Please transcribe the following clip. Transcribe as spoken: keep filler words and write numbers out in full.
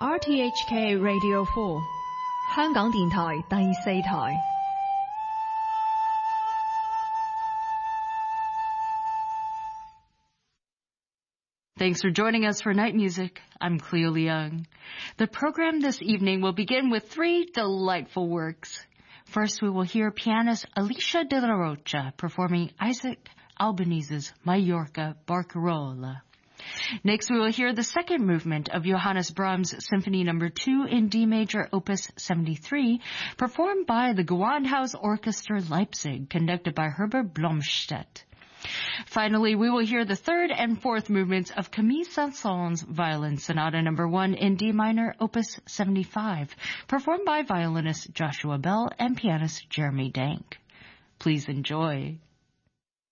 R T H K Radio four 香港電台第四台。 Thanks for joining us for Night Music. I'm Cleo Leung. The program this evening will begin with three delightful works. First, we will hear pianist Alicia de la Rocha performing Isaac Albanese's Mallorca Barcarola. Next, we will hear the second movement of Johannes Brahms' Symphony Number two in D Major, Opus seventy-three, performed by the Gewandhaus Orchestra Leipzig, conducted by Herbert Blomstedt. Finally, we will hear the third and fourth movements of Camille Saint-Saëns' Violin Sonata Number one in D minor, Opus seventy-five, performed by violinist Joshua Bell and pianist Jeremy Dank. Please enjoy.